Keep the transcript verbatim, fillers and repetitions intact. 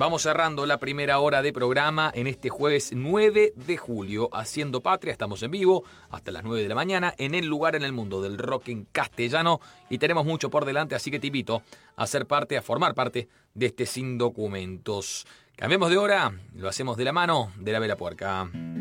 Vamos cerrando la primera hora de programa en este jueves nueve de julio, Haciendo Patria. Estamos en vivo hasta las nueve de la mañana en el lugar en el mundo del rock en castellano y tenemos mucho por delante, así que te invito a ser parte, a formar parte de este Sin Documentos. Cambiemos de hora, lo hacemos de la mano de la Vela Puerca.